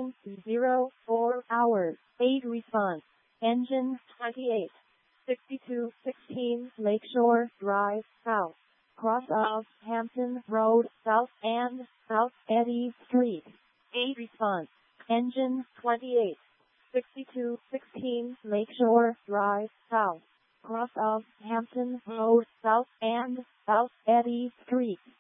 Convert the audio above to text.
1:04 hours. 8 response. Engine 28. 6216 Lakeshore Drive, South. Cross of Hampton Road, South and South Eddy Street. 8 response. Engine 28. 6216 Lakeshore Drive, South. Cross of Hampton Road, South and South Eddy Street.